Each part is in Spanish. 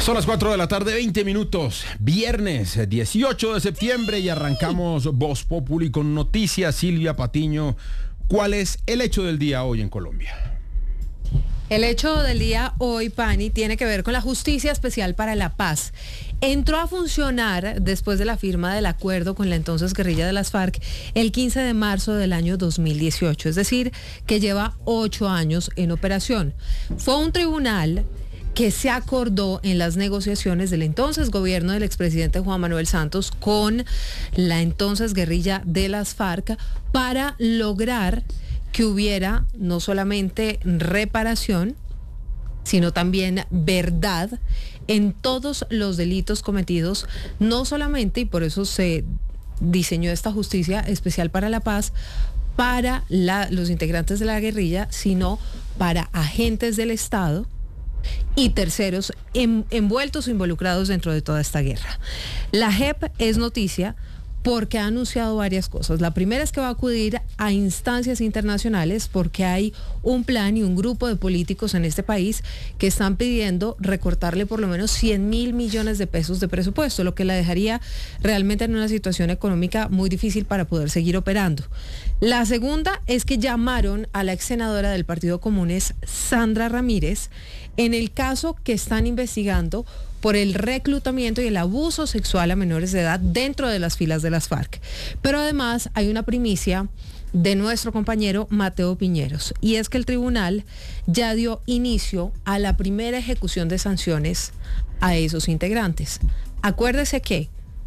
Son las 4 de la tarde, 20 minutos, viernes 18 de septiembre y arrancamos Voz Populi con noticias. Silvia Patiño, ¿cuál es el hecho del día hoy en Colombia? El hecho del día hoy, Pani, tiene que ver con la Justicia Especial para la Paz. Entró a funcionar después de la firma del acuerdo con la entonces guerrilla de las FARC el 15 de marzo del año 2018, es decir, que lleva 8 años en operación. Fue un tribunal que se acordó en las negociaciones del entonces gobierno del expresidente Juan Manuel Santos con la entonces guerrilla de las FARC para lograr que hubiera no solamente reparación, sino también verdad en todos los delitos cometidos, no solamente, y por eso se diseñó esta Justicia Especial para la Paz, para los integrantes de la guerrilla, sino para agentes del Estado y terceros envueltos o involucrados dentro de toda esta guerra. La JEP es noticia porque ha anunciado varias cosas. La primera es que va a acudir a instancias internacionales porque hay un plan y un grupo de políticos en este país que están pidiendo recortarle por lo menos 100.000 millones de pesos de presupuesto, lo que la dejaría realmente en una situación económica muy difícil para poder seguir operando. La segunda es que llamaron a la ex senadora del Partido Comunes, Sandra Ramírez, en el caso que están investigando por el reclutamiento y el abuso sexual a menores de edad dentro de las filas de las FARC. Pero además hay una primicia de nuestro compañero Mateo Piñeros, y es que el tribunal ya dio inicio a la primera ejecución de sanciones a esos integrantes. Acuérdese que,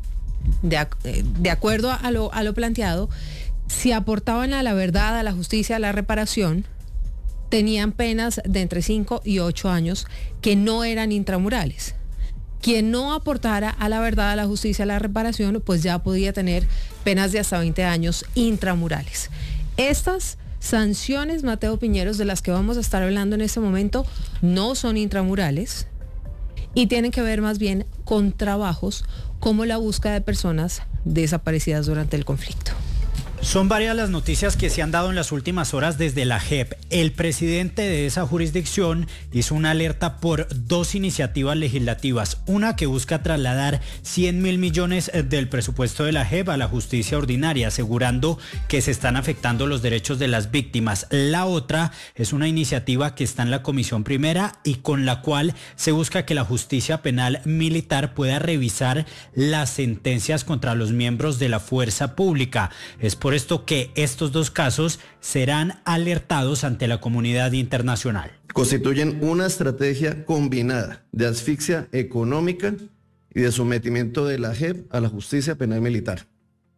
de acuerdo a lo planteado, si aportaban a la verdad, a la justicia, a la reparación, tenían penas de entre 5 y 8 años que no eran intramurales. Quien no aportara a la verdad, a la justicia, a la reparación, pues ya podía tener penas de hasta 20 años intramurales. Estas sanciones, Mateo Piñeros, de las que vamos a estar hablando en este momento, no son intramurales y tienen que ver más bien con trabajos como la búsqueda de personas desaparecidas durante el conflicto. Son varias las noticias que se han dado en las últimas horas desde la JEP. El presidente de esa jurisdicción hizo una alerta por 2 iniciativas legislativas. Una que busca trasladar 100.000 millones del presupuesto de la JEP a la justicia ordinaria, asegurando que se están afectando los derechos de las víctimas. La otra es una iniciativa que está en la Comisión Primera y con la cual se busca que la justicia penal militar pueda revisar las sentencias contra los miembros de la fuerza pública. Es por esto que estos 2 casos serán alertados ante la comunidad internacional. Constituyen una estrategia combinada de asfixia económica y de sometimiento de la JEP a la justicia penal militar.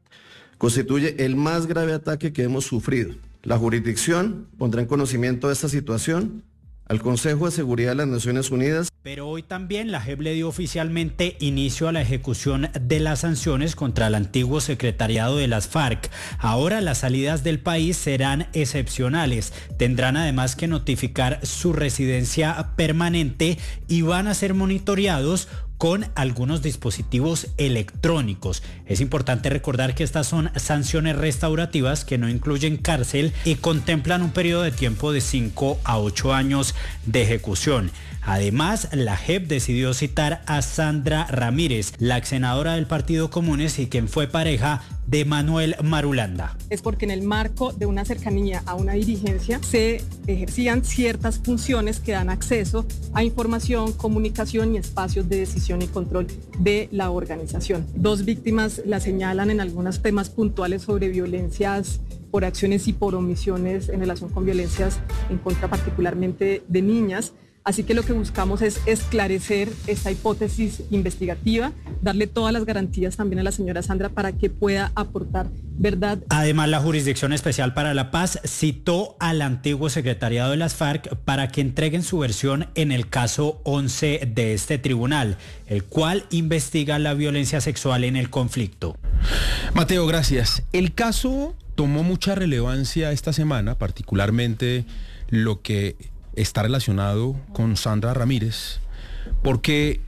Constituye el más grave ataque que hemos sufrido. La jurisdicción pondrá en conocimiento de esta situación al Consejo de Seguridad de las Naciones Unidas. Pero hoy también la JEP le dio oficialmente inicio a la ejecución de las sanciones contra el antiguo secretariado de las FARC. Ahora las salidas del país serán excepcionales. Tendrán además que notificar su residencia permanente y van a ser monitoreados con algunos dispositivos electrónicos. Es importante recordar que estas son sanciones restaurativas que no incluyen cárcel y contemplan un periodo de tiempo de 5 a 8 años de ejecución. Además, la JEP decidió citar a Sandra Ramírez, la ex senadora del Partido Comunes y quien fue pareja de Manuel Marulanda. Es porque en el marco de una cercanía a una dirigencia se ejercían ciertas funciones que dan acceso a información, comunicación y espacios de decisión y control de la organización. 2 víctimas la señalan en algunos temas puntuales sobre violencias por acciones y por omisiones en relación con violencias en contra particularmente de niñas. Así que lo que buscamos es esclarecer esta hipótesis investigativa, darle todas las garantías también a la señora Sandra para que pueda aportar verdad. Además, la Jurisdicción Especial para la Paz citó al antiguo secretariado de las FARC para que entreguen su versión en el caso 11 de este tribunal, el cual investiga la violencia sexual en el conflicto. Mateo, gracias. El caso tomó mucha relevancia esta semana, particularmente lo que está relacionado con Sandra Ramírez, porque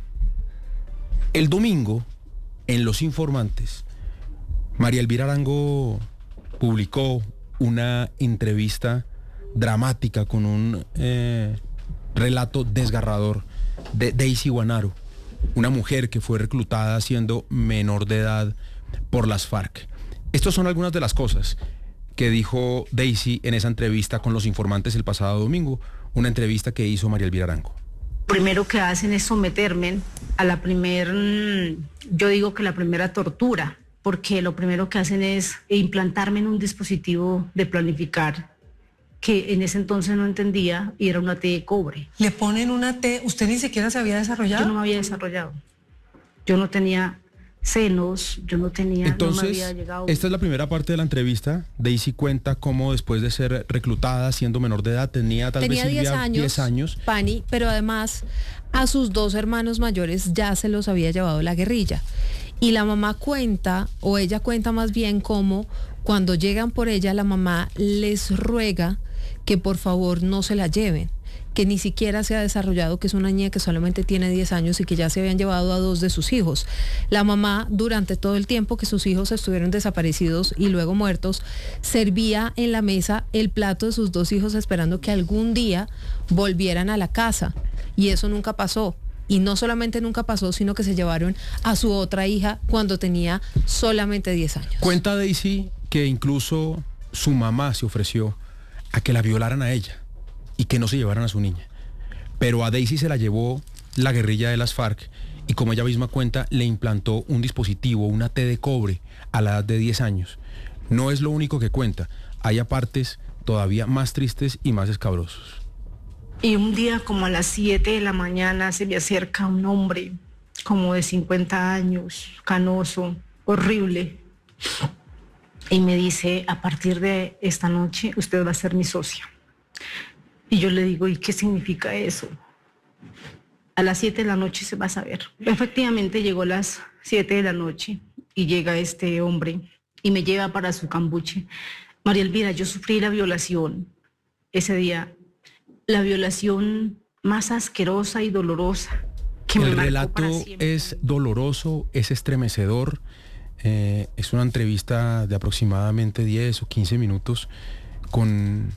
el domingo en Los Informantes María Elvira Arango publicó una entrevista dramática con un relato desgarrador de Daisy Guanaro, una mujer que fue reclutada siendo menor de edad por las FARC. Estas son algunas de las cosas que dijo Daisy en esa entrevista con los informantes el pasado domingo, una entrevista que hizo María Elvira Arango. Primero que hacen es someterme a la yo digo que la primera tortura, porque lo primero que hacen es implantarme en un dispositivo de planificar que en ese entonces no entendía y era una T de cobre. ¿Le ponen una T? ¿Usted ni siquiera se había desarrollado? Yo no me había desarrollado. Yo no tenía senos, yo no tenía... Entonces, no me había llegado. Esta es la primera parte de la entrevista. Daisy cuenta cómo después de ser reclutada siendo menor de edad, tenía 10 años, Pani, pero además a sus 2 hermanos mayores ya se los había llevado la guerrilla. Y la mamá cuenta, o ella cuenta más bien, cómo cuando llegan por ella, la mamá les ruega que por favor no se la lleven, que ni siquiera se ha desarrollado, que es una niña que solamente tiene 10 años y que ya se habían llevado a 2 de sus hijos. La mamá, durante todo el tiempo que sus hijos estuvieron desaparecidos y luego muertos, servía en la mesa el plato de sus 2 hijos esperando que algún día volvieran a la casa. Y eso nunca pasó. Y no solamente nunca pasó, sino que se llevaron a su otra hija cuando tenía solamente 10 años. Cuenta Daisy que incluso su mamá se ofreció a que la violaran a ella y que no se llevaran a su niña. Pero a Daisy se la llevó la guerrilla de las FARC y, como ella misma cuenta, le implantó un dispositivo, una T de cobre, a la edad de 10 años. No es lo único que cuenta. Hay apartes todavía más tristes y más escabrosos. Y un día como a las 7 de la mañana se me acerca un hombre como de 50 años, canoso, horrible, y me dice: a partir de esta noche usted va a ser mi socia. Y yo le digo: ¿y qué significa eso? A las 7 de la noche se va a saber. Efectivamente llegó a las 7 de la noche y llega este hombre y me lleva para su cambuche. María Elvira, yo sufrí la violación ese día, la violación más asquerosa y dolorosa que me marcó relato para siempre. Es doloroso, es estremecedor. Es una entrevista de aproximadamente 10 o 15 minutos con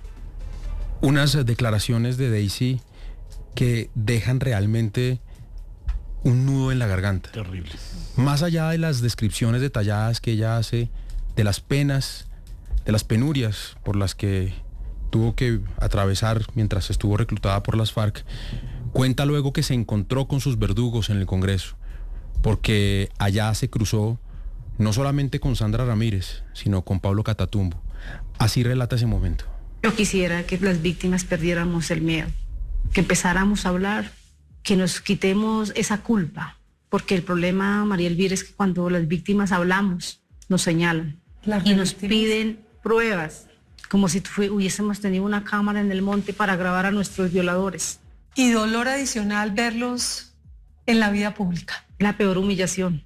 unas declaraciones de Daisy que dejan realmente un nudo en la garganta. Terrible. Más allá de las descripciones detalladas que ella hace de las penas, de las penurias por las que tuvo que atravesar mientras estuvo reclutada por las FARC, cuenta luego que se encontró con sus verdugos en el Congreso, porque allá se cruzó no solamente con Sandra Ramírez, sino con Pablo Catatumbo. Así relata ese momento. Yo quisiera que las víctimas perdiéramos el miedo, que empezáramos a hablar, que nos quitemos esa culpa, porque el problema, María Elvira, es que cuando las víctimas hablamos, nos señalan y nos piden pruebas, como si hubiésemos tenido una cámara en el monte para grabar a nuestros violadores. Y dolor adicional verlos en la vida pública. La peor humillación.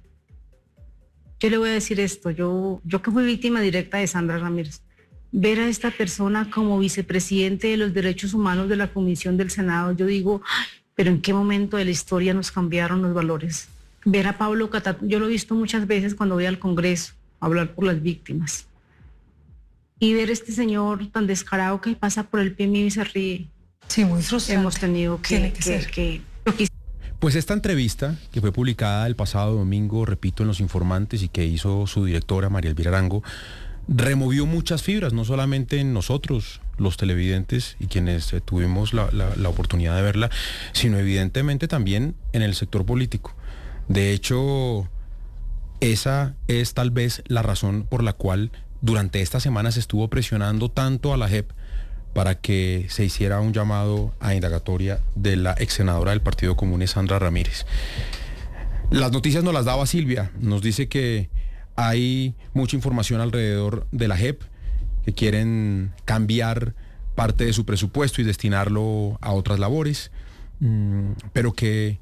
Yo le voy a decir esto, yo que fui víctima directa de Sandra Ramírez, ver a esta persona como vicepresidente de los derechos humanos de la Comisión del Senado, yo digo, pero ¿en qué momento de la historia nos cambiaron los valores? Ver a Pablo Catatumbo, yo lo he visto muchas veces cuando voy al Congreso a hablar por las víctimas. Y ver a este señor tan descarado que pasa por el pie mío y se ríe. Sí, muy frustrante. Hemos tenido que Pues esta entrevista, que fue publicada el pasado domingo, repito, en Los Informantes, y que hizo su directora, María Elvira Arango, removió muchas fibras, no solamente en nosotros, los televidentes y quienes tuvimos la oportunidad de verla, sino evidentemente también en el sector político. De hecho, esa es tal vez la razón por la cual durante esta semana se estuvo presionando tanto a la JEP para que se hiciera un llamado a indagatoria de la ex senadora del Partido Común, Sandra Ramírez. Las noticias nos las daba Silvia, nos dice que hay mucha información alrededor de la JEP, que quieren cambiar parte de su presupuesto y destinarlo a otras labores, pero que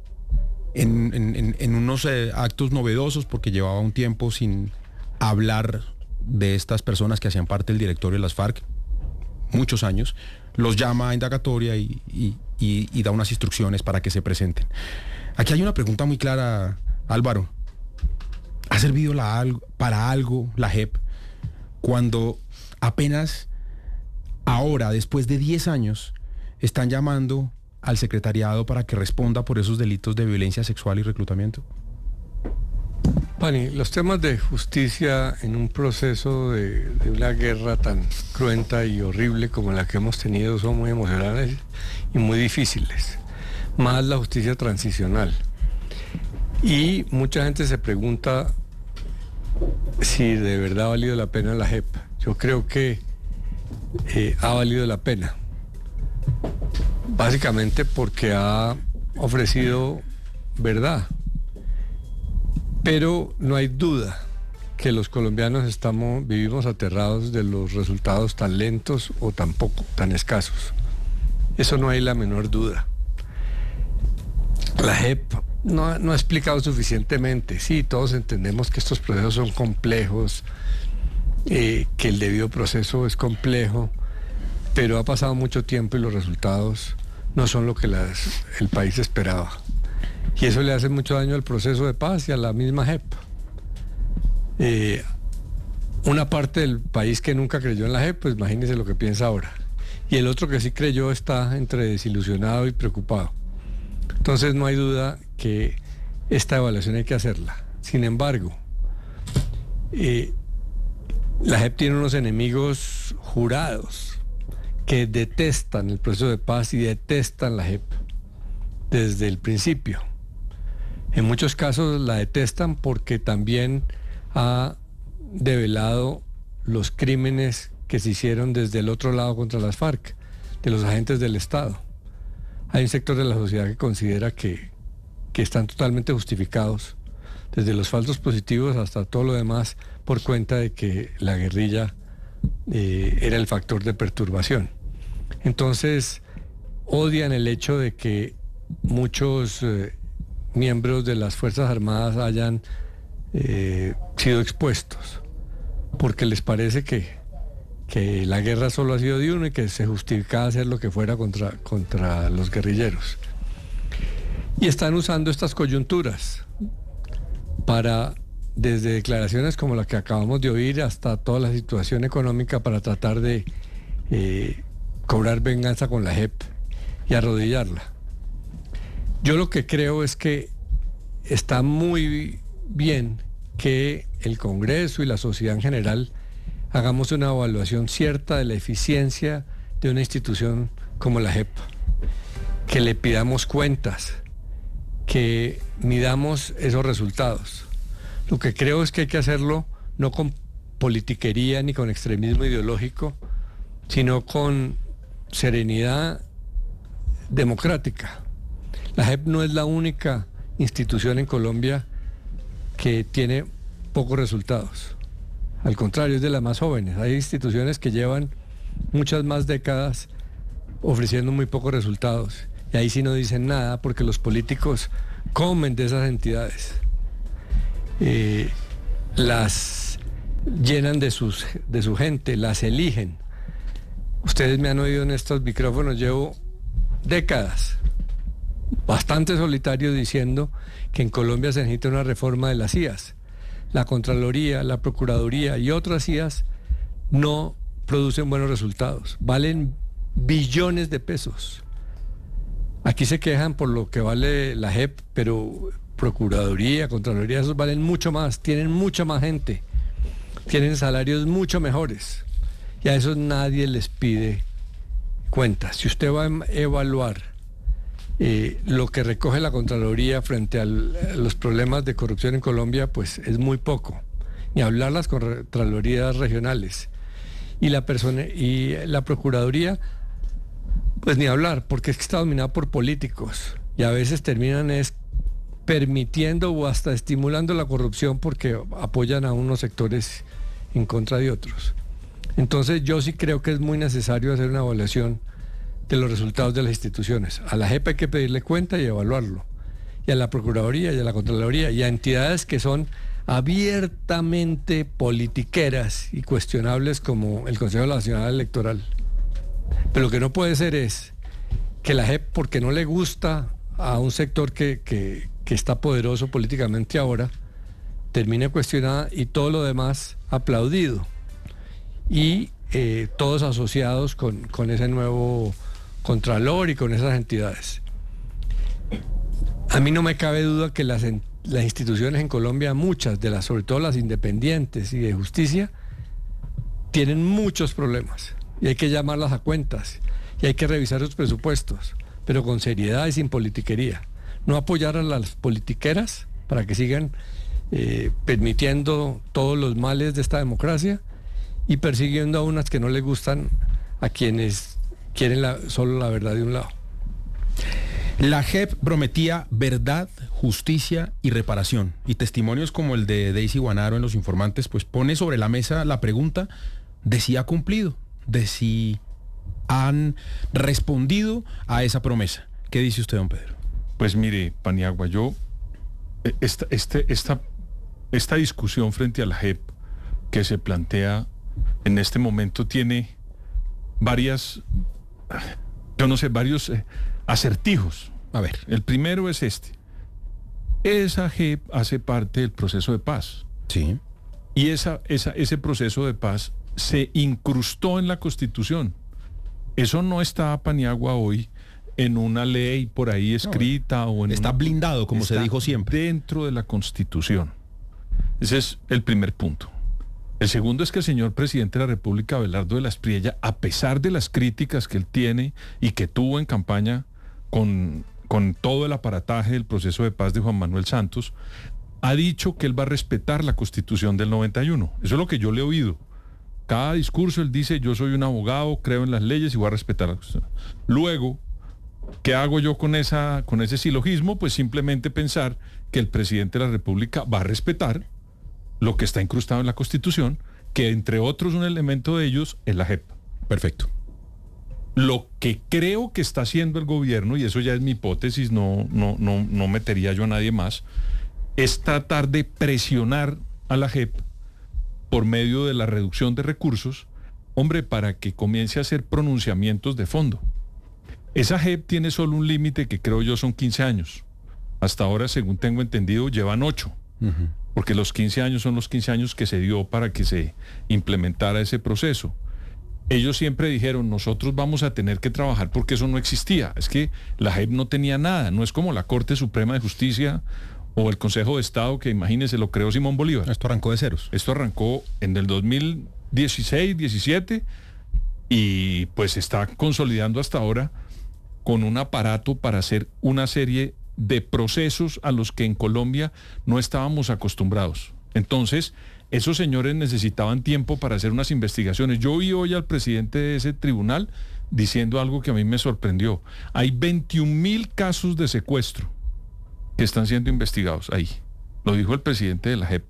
en unos actos novedosos, porque llevaba un tiempo sin hablar de estas personas que hacían parte del directorio de las FARC, muchos años, los llama a indagatoria y da unas instrucciones para que se presenten. Aquí hay una pregunta muy clara, Álvaro. ¿Ha servido para algo la JEP cuando apenas ahora, después de 10 años, están llamando al secretariado para que responda por esos delitos de violencia sexual y reclutamiento? Pani, los temas de justicia en un proceso de una guerra tan cruenta y horrible como la que hemos tenido son muy emocionales y muy difíciles, más la justicia transicional. Y mucha gente se pregunta si de verdad ha valido la pena la JEP. Yo creo que ha valido la pena, básicamente porque ha ofrecido verdad. Pero no hay duda que los colombianos vivimos aterrados de los resultados tan lentos o tan escasos. Eso no hay la menor duda. La JEP no ha explicado suficientemente. Sí, todos entendemos que estos procesos son complejos, que el debido proceso es complejo, pero ha pasado mucho tiempo y los resultados no son lo que el país esperaba. Y eso le hace mucho daño al proceso de paz y a la misma JEP. Una parte del país que nunca creyó en la JEP, pues imagínense lo que piensa ahora. Y el otro que sí creyó está entre desilusionado y preocupado. Entonces no hay duda que esta evaluación hay que hacerla. Sin embargo, la JEP tiene unos enemigos jurados que detestan el proceso de paz y detestan la JEP desde el principio. En muchos casos la detestan porque también ha develado los crímenes que se hicieron desde el otro lado contra las FARC, de los agentes del Estado. Hay un sector de la sociedad que considera que están totalmente justificados, desde los falsos positivos hasta todo lo demás, por cuenta de que la guerrilla era el factor de perturbación. Entonces, odian el hecho de que muchos miembros de las Fuerzas Armadas hayan sido expuestos, porque les parece que la guerra solo ha sido de uno y que se justificaba hacer lo que fuera contra los guerrilleros. Y están usando estas coyunturas para, desde declaraciones como la que acabamos de oír hasta toda la situación económica, para tratar de cobrar venganza con la JEP y arrodillarla. Yo lo que creo es que está muy bien que el Congreso y la sociedad en general hagamos una evaluación cierta de la eficiencia de una institución como la JEP, que le pidamos cuentas, que midamos esos resultados. Lo que creo es que hay que hacerlo no con politiquería ni con extremismo ideológico, sino con serenidad democrática. La JEP no es la única institución en Colombia que tiene pocos resultados. Al contrario, es de las más jóvenes. Hay instituciones que llevan muchas más décadas ofreciendo muy pocos resultados. Y ahí sí no dicen nada porque los políticos comen de esas entidades. Las llenan de su gente, las eligen. Ustedes me han oído en estos micrófonos, llevo décadas bastante solitario diciendo que en Colombia se necesita una reforma de las CIAs. La Contraloría, la Procuraduría y otras CIAs no producen buenos resultados, valen billones de pesos. Aquí se quejan por lo que vale la JEP, pero Procuraduría, Contraloría, esos valen mucho más, tienen mucha más gente, tienen salarios mucho mejores y a esos nadie les pide cuentas. Si usted va a evaluar lo que recoge la Contraloría frente a los problemas de corrupción en Colombia, pues es muy poco, ni hablar las Contralorías regionales. Y la Procuraduría, pues ni hablar, porque es que está dominada por políticos y a veces terminan permitiendo o hasta estimulando la corrupción porque apoyan a unos sectores en contra de otros. Entonces yo sí creo que es muy necesario hacer una evaluación de los resultados de las instituciones. A la JEP hay que pedirle cuenta y evaluarlo. Y a la Procuraduría y a la Contraloría y a entidades que son abiertamente politiqueras y cuestionables como el Consejo Nacional Electoral. Pero lo que no puede ser es que la JEP, porque no le gusta a un sector que está poderoso políticamente ahora, termine cuestionada y todo lo demás aplaudido. Y todos asociados con ese nuevo Contralor y con esas entidades. A mí no me cabe duda que las instituciones en Colombia, muchas de las, sobre todo las independientes y de justicia, tienen muchos problemas y hay que llamarlas a cuentas y hay que revisar sus presupuestos, pero con seriedad y sin politiquería. No apoyar a las politiqueras para que sigan permitiendo todos los males de esta democracia y persiguiendo a unas que no les gustan a quienes quieren solo la verdad de un lado. La JEP prometía verdad, justicia y reparación. Y testimonios como el de Daisy Guanaro en Los Informantes, pues pone sobre la mesa la pregunta de si ha cumplido, de si han respondido a esa promesa. ¿Qué dice usted, don Pedro? Pues mire, Paniagua, esta discusión frente a la JEP que se plantea en este momento tiene varios acertijos. A ver. El primero es este. Esa JEP hace parte del proceso de paz. Sí. Y ese proceso de paz se incrustó en la Constitución. Eso no está, Paniagua, hoy en una ley por ahí escrita o en está blindado, como se dijo siempre. Dentro de la Constitución. Ese es el primer punto. El segundo es que el señor presidente de la República, Abelardo de la Espriella, a pesar de las críticas que él tiene y que tuvo en campaña con todo el aparataje del proceso de paz de Juan Manuel Santos, ha dicho que él va a respetar la Constitución del 91. Eso es lo que yo le he oído. Cada discurso él dice, yo soy un abogado, creo en las leyes y voy a respetar la Constitución. Luego, ¿qué hago yo con ese silogismo? Pues simplemente pensar que el presidente de la República va a respetar lo que está incrustado en la Constitución, que entre otros un elemento de ellos es la JEP. Perfecto. Lo que creo que está haciendo el gobierno, y eso ya es mi hipótesis, no metería yo a nadie más, es tratar de presionar a la JEP por medio de la reducción de recursos, hombre, para que comience a hacer pronunciamientos de fondo. Esa JEP tiene solo un límite que creo yo son 15 años. Hasta ahora, según tengo entendido, llevan 8. Porque los 15 años son los 15 años que se dio para que se implementara ese proceso. Ellos siempre dijeron, nosotros vamos a tener que trabajar porque eso no existía. Es que la JEP no tenía nada, no es como la Corte Suprema de Justicia o el Consejo de Estado, que imagínense, lo creó Simón Bolívar. Esto arrancó de ceros. Esto arrancó en el 2016, 17 y pues está consolidando hasta ahora con un aparato para hacer una serie de procesos a los que en Colombia no estábamos acostumbrados. Entonces, esos señores necesitaban tiempo para hacer unas investigaciones. Yo oí hoy al presidente de ese tribunal diciendo algo que a mí me sorprendió. Hay 21,000 casos de secuestro que están siendo investigados ahí. Lo dijo el presidente de la JEP.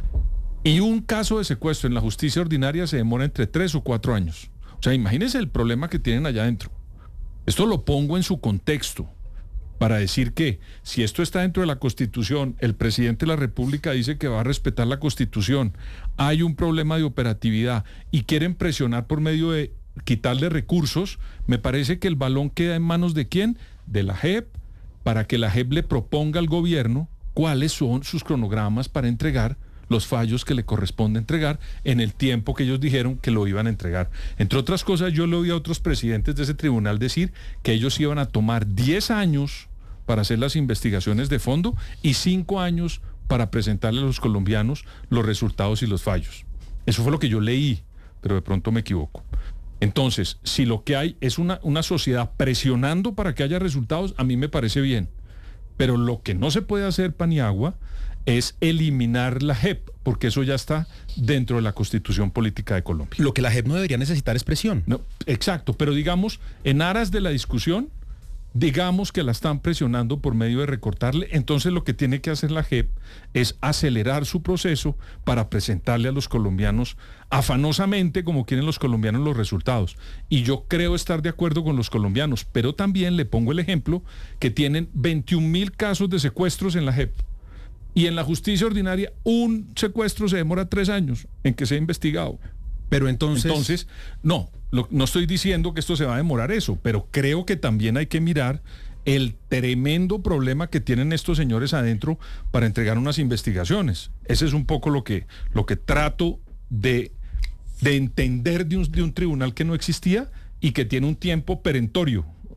Y un caso de secuestro en la justicia ordinaria se demora entre 3 o 4 años. O sea, imagínense el problema que tienen allá adentro. Esto lo pongo en su contexto para decir que si esto está dentro de la Constitución, el presidente de la República dice que va a respetar la Constitución, hay un problema de operatividad y quieren presionar por medio de quitarle recursos, me parece que el balón queda en manos de ¿quién? De la JEP, para que la JEP le proponga al gobierno cuáles son sus cronogramas para entregar los fallos que le corresponde entregar en el tiempo que ellos dijeron que lo iban a entregar. Entre otras cosas, yo le oí a otros presidentes de ese tribunal decir que ellos iban a tomar 10 años para hacer las investigaciones de fondo y 5 años para presentarle a los colombianos los resultados y los fallos. Eso fue lo que yo leí, pero de pronto me equivoco. Entonces, si lo que hay es una sociedad presionando para que haya resultados, a mí me parece bien. Pero lo que no se puede hacer, Paniagua, es eliminar la JEP, porque eso ya está dentro de la Constitución Política de Colombia. Lo que la JEP no debería necesitar es presión. No, exacto, pero digamos, en aras de la discusión, digamos que la están presionando por medio de recortarle, entonces lo que tiene que hacer la JEP es acelerar su proceso para presentarle a los colombianos afanosamente, como quieren los colombianos, los resultados. Y yo creo estar de acuerdo con los colombianos, pero también le pongo el ejemplo que tienen 21,000 casos de secuestros en la JEP. Y en la justicia ordinaria, un secuestro se demora 3 años en que sea investigado. Pero entonces no estoy diciendo que esto se va a demorar eso, pero creo que también hay que mirar el tremendo problema que tienen estos señores adentro para entregar unas investigaciones. Ese es un poco lo que trato de entender de un tribunal que no existía y que tiene un tiempo perentorio.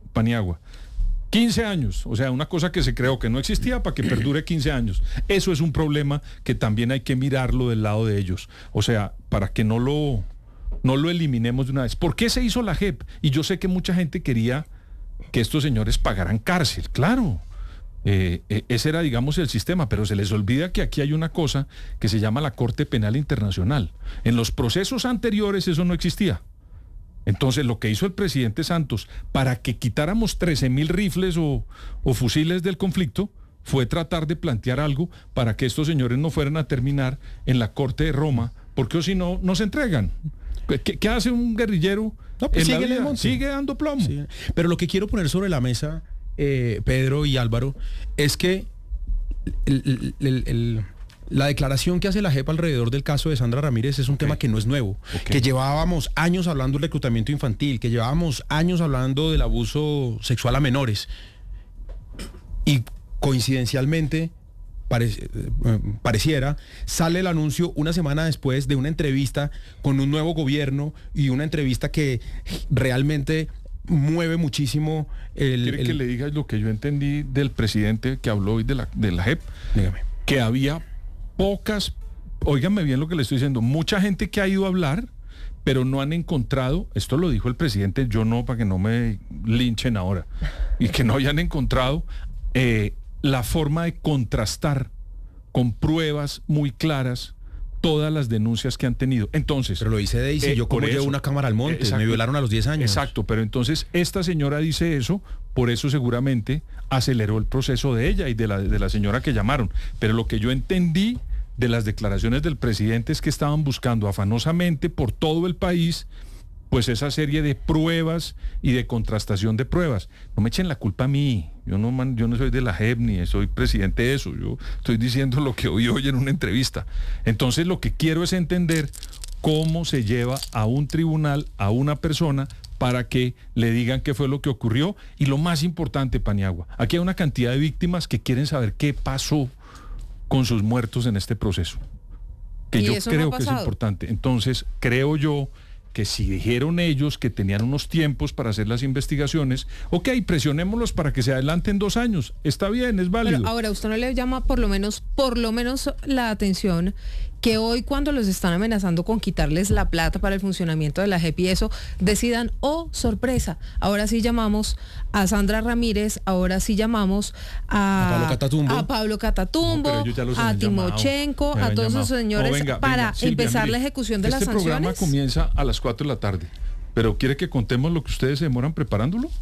Paniagua. 15 años, o sea, una cosa que se creó que no existía para que perdure 15 años. Eso es un problema que también hay que mirarlo del lado de ellos. O sea, para que no lo eliminemos de una vez. ¿Por qué se hizo la JEP? Y yo sé que mucha gente quería que estos señores pagaran cárcel, claro. Ese era, digamos, el sistema, pero se les olvida que aquí hay una cosa que se llama la Corte Penal Internacional. En los procesos anteriores eso no existía. Entonces lo que hizo el presidente Santos para que quitáramos 13.000 rifles o fusiles del conflicto fue tratar de plantear algo para que estos señores no fueran a terminar en la Corte de Roma, porque si no, no se entregan. ¿Qué hace un guerrillero? No, pues sigue dando plomo. Sí. Pero lo que quiero poner sobre la mesa, Pedro y Álvaro, es que la declaración que hace la JEP alrededor del caso de Sandra Ramírez es un tema que no es nuevo, que llevábamos años hablando del reclutamiento infantil, que llevábamos años hablando del abuso sexual a menores. Y coincidencialmente, pareciera, sale el anuncio una semana después de una entrevista con un nuevo gobierno y una entrevista que realmente mueve muchísimo ¿Quiere que le diga lo que yo entendí del presidente que habló hoy de la JEP? Dígame. Que había pocas, óigame bien lo que le estoy diciendo, mucha gente que ha ido a hablar, pero no han encontrado, esto lo dijo el presidente, yo no, para que no me linchen ahora, y que no hayan encontrado la forma de contrastar con pruebas muy claras todas las denuncias que han tenido. Entonces, pero lo dice Daisy, yo como llevo una cámara al monte, exacto, me violaron a los 10 años. Exacto, pero entonces esta señora dice eso, por eso seguramente aceleró el proceso de ella y de la señora que llamaron. Pero lo que yo entendí de las declaraciones del presidente es que estaban buscando afanosamente por todo el país pues esa serie de pruebas y de contrastación de pruebas. No me echen la culpa a mí, yo no soy de la JEP ni soy presidente de eso, yo estoy diciendo lo que oí hoy en una entrevista. Entonces lo que quiero es entender cómo se lleva a un tribunal a una persona para que le digan qué fue lo que ocurrió. Y lo más importante, Paniagua, aquí hay una cantidad de víctimas que quieren saber qué pasó con sus muertos en este proceso, que yo creo que es importante. Entonces creo yo que si dijeron ellos que tenían unos tiempos para hacer las investigaciones, ok, presionémoslos para que se adelanten 2 años, está bien, es válido. Pero ahora, ¿usted no le llama por lo menos la atención que hoy, cuando los están amenazando con quitarles la plata para el funcionamiento de la JEP y eso, decidan, sorpresa, ahora sí llamamos a Sandra Ramírez, ahora sí llamamos a Pablo Catatumbo, a Timochenko, a todos esos señores para empezar la ejecución de las sanciones? Este programa comienza a las 4 de la tarde, pero ¿quiere que contemos lo que ustedes se demoran preparándolo?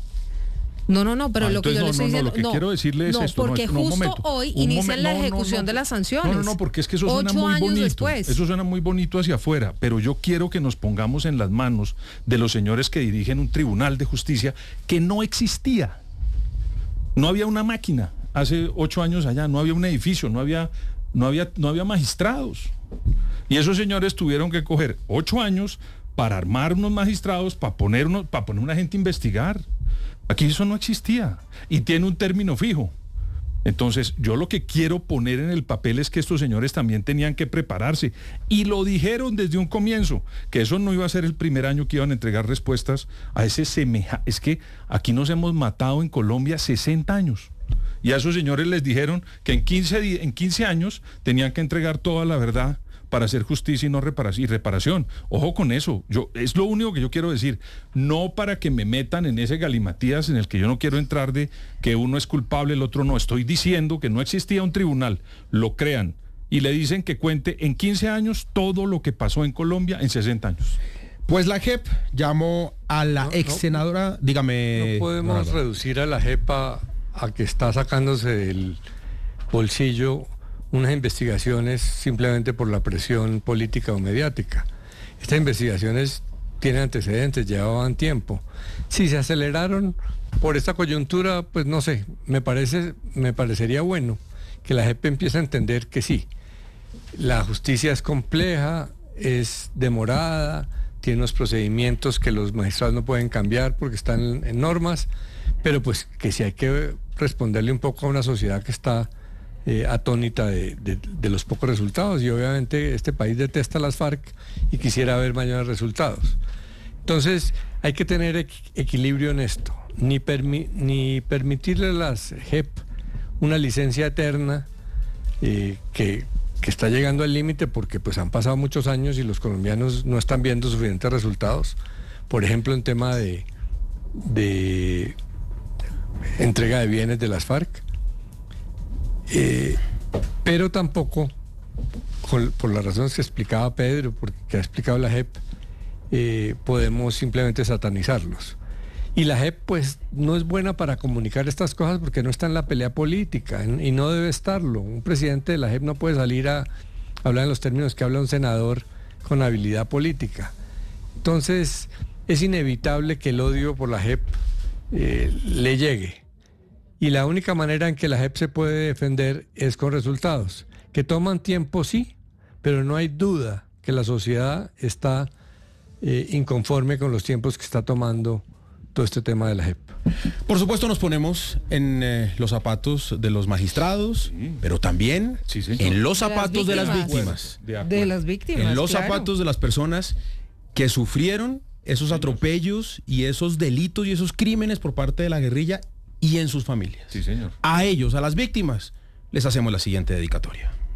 No, pero lo que yo le estoy diciendo... lo que quiero decirle es esto. Porque justo hoy inician la ejecución de las sanciones. No, porque es que eso suena muy bonito. Después. Eso suena muy bonito hacia afuera, pero yo quiero que nos pongamos en las manos de los señores que dirigen un tribunal de justicia que no existía. No había una máquina hace 8 años allá, no había un edificio, no había magistrados. Y esos señores tuvieron que coger 8 años para armar unos magistrados, para poner una gente a investigar. Aquí eso no existía y tiene un término fijo. Entonces, yo lo que quiero poner en el papel es que estos señores también tenían que prepararse y lo dijeron desde un comienzo, que eso no iba a ser el primer año que iban a entregar respuestas a ese es que aquí nos hemos matado en Colombia 60 años. Y a esos señores les dijeron que en 15 años tenían que entregar toda la verdad para hacer justicia y no reparación. Ojo con eso, es lo único que yo quiero decir, no para que me metan en ese galimatías en el que yo no quiero entrar de que uno es culpable, el otro no. Estoy diciendo que no existía un tribunal, lo crean y le dicen que cuente en 15 años todo lo que pasó en Colombia en 60 años. Pues la JEP llamó a la ex senadora, dígame... No podemos reducir a la JEP a que está sacándose del bolsillo unas investigaciones simplemente por la presión política o mediática. Estas investigaciones tienen antecedentes, llevaban tiempo. Si se aceleraron por esta coyuntura, pues no sé, me parecería bueno que la JEP empiece a entender que sí, la justicia es compleja, es demorada, tiene unos procedimientos que los magistrados no pueden cambiar porque están en normas, pero pues que sí hay que responderle un poco a una sociedad que está atónita de los pocos resultados, y obviamente este país detesta las FARC y quisiera ver mayores resultados. Entonces hay que tener equilibrio en esto. ni permitirle a las JEP una licencia eterna que está llegando al límite porque pues han pasado muchos años y los colombianos no están viendo suficientes resultados. Por ejemplo, en tema de entrega de bienes de las FARC, pero tampoco, por las razones que explicaba Pedro, porque ha explicado la JEP, podemos simplemente satanizarlos. Y la JEP pues no es buena para comunicar estas cosas porque no está en la pelea política y no debe estarlo. Un presidente de la JEP no puede salir a hablar en los términos que habla un senador con habilidad política. Entonces es inevitable que el odio por la JEP le llegue. Y la única manera en que la JEP se puede defender es con resultados, que toman tiempo, sí, pero no hay duda que la sociedad está inconforme con los tiempos que está tomando todo este tema de la JEP. Por supuesto nos ponemos en los zapatos de los magistrados, pero también en los zapatos de las víctimas. De las víctimas. En los zapatos de las personas que sufrieron esos atropellos y esos delitos y esos crímenes por parte de la guerrilla y en sus familias. Sí, señor. A ellos, a las víctimas, les hacemos la siguiente dedicatoria.